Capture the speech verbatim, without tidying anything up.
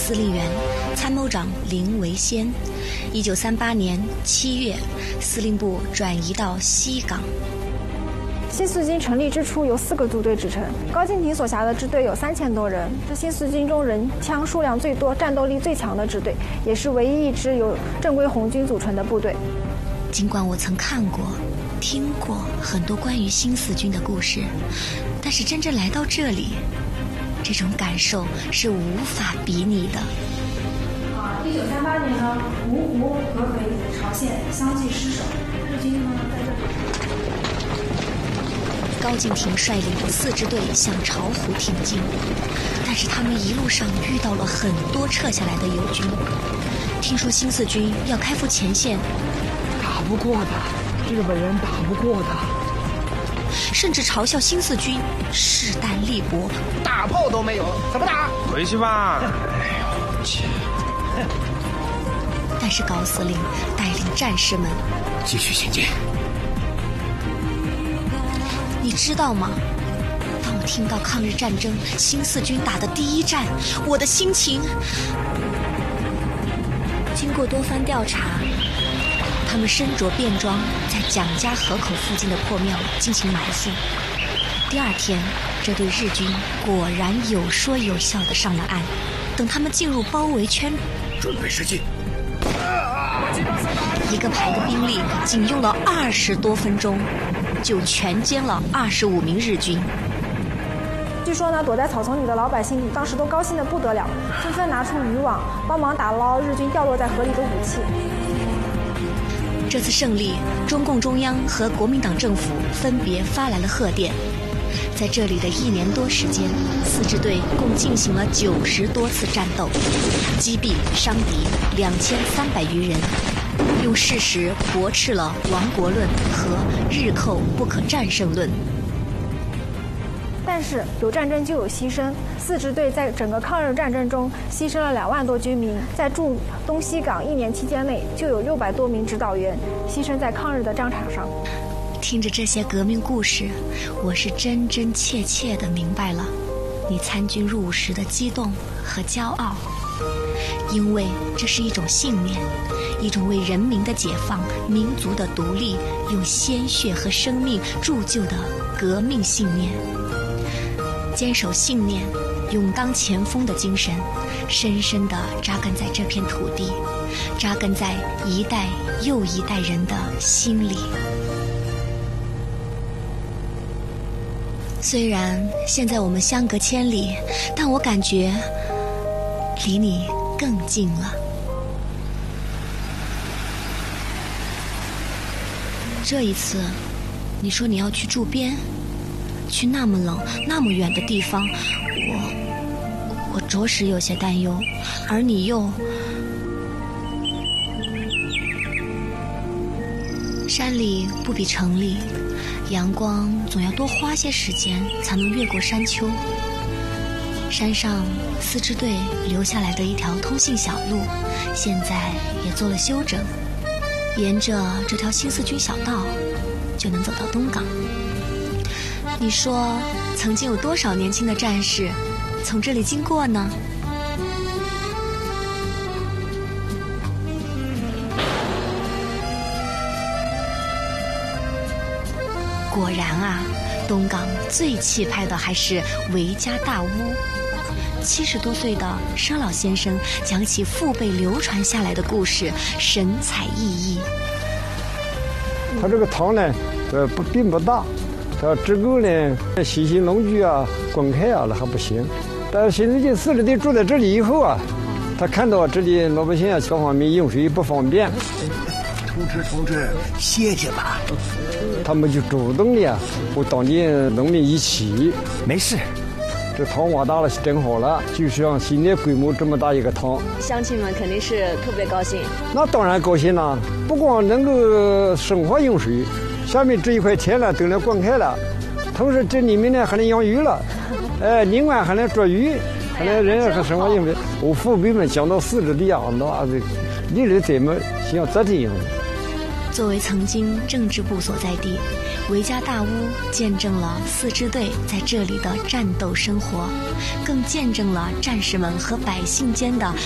司令员、参谋长林维先。一九三八年七月，司令部转移到西港。 新四军成立之初由四个组队组成，高敬亭所辖的支队有三千多人，是新四军中人枪数量最多、战斗力最强的支队，也是唯一一支由正规红军组成的部队。 尽管我曾看过、听过很多关于新四军的故事，但是真正来到这里，这种感受是无法比拟的。 啊，一九三八年呢，芜湖、合肥、朝鲜相继失守，日军呢在这里。 高敬亭率领四支队向巢湖挺进，但是他们一路上遇到了很多撤下来的友军。听说新四军要开赴前线， 打不过的，日本人打不过的， 甚至嘲笑新四军势单力薄， 大炮都没有，怎么打？ 回去吧。 哎呦，切！ 但是高司令带领战士们继续前进。 你知道吗？当我听到抗日战争新四军打的第一战，我的心情……经过多番调查，他们身着便装，在蒋家河口附近的破庙进行埋伏。第二天，这对日军果然有说有笑地上了岸。等他们进入包围圈， 准备射击。 一个排的兵力仅用了二十多分钟，就全歼了二十五名日军。 据说呢，躲在草丛里的老百姓当时都高兴得不得了，纷纷拿出渔网帮忙打捞日军掉落在河里的武器。 这次胜利，中共中央和国民党政府分别发来了贺电。在这里的一年多时间，四支队共进行了九十多次战斗，击毙伤敌两千三百余人，用事实驳斥了亡国论和日寇不可战胜论。 但是有战争就有牺牲，四支队在整个抗日战争中牺牲了两万多军民，在驻东西港一年期间内就有六百多名指导员牺牲在抗日的战场上。 听着这些革命故事，我是真真切切地明白了你参军入伍时的激动和骄傲，因为这是一种信念，一种为人民的解放、民族的独立用鲜血和生命铸就的革命信念。坚守信念、勇当前锋的精神，深深地扎根在这片土地，扎根在一代又一代人的心里。虽然现在我们相隔千里，但我感觉离你更近了。这一次，你说你要去驻边，去那么冷、那么远的地方，我我着实有些担忧，而你又……山里不比城里，阳光总要多花些时间才能越过山丘。山上四支队留下来的一条通信小路，现在也做了修整，沿着这条新四军小道就能走到东港。你说曾经有多少年轻的战士从这里经过呢？果然啊，东港最气派的还是韦家大屋。七十多岁的佘老先生讲起父辈流传下来的故事，神采奕奕。 他这个塘呢，呃，不并不大，它只够呢洗洗农具啊、灌溉啊，那还不行。但是新四军四支队住在这里以后啊，他看到这里老百姓啊各方面用水不方便， 同志同志，歇歇吧。 他们就主动的呀和当地农民一起， 没事。 这塘挖大了整好了，就是像现在规模这么大一个塘， 乡亲们肯定是特别高兴。 那当然高兴了，不光能够生活用水，下面这一块田呢都能灌溉了，同时这里面呢还能养鱼了，哎，另外还能捉鱼，还能人和生活用水。我父辈们讲到四支队啊，那这历来怎么像这这样？ 作为曾经政治部所在地，韦家大屋见证了四支队在这里的战斗生活，更见证了战士们和百姓间的